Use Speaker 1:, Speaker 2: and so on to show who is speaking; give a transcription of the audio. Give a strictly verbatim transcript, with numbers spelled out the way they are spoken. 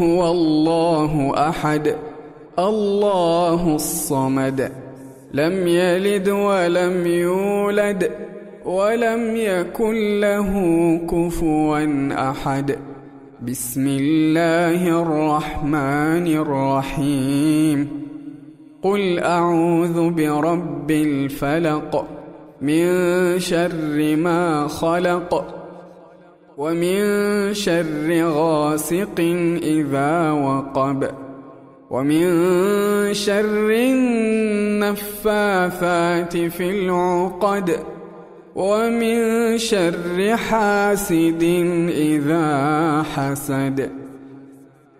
Speaker 1: هو الله أحد الله الصمد لم يلد ولم يولد ولم يكن له كفوا أحد. بسم الله الرحمن الرحيم. قل أعوذ برب الفلق من شر ما خلق ومن شر غاسق إذا وقب ومن شر النفاثات في العقد ومن شر حاسد إذا حسد.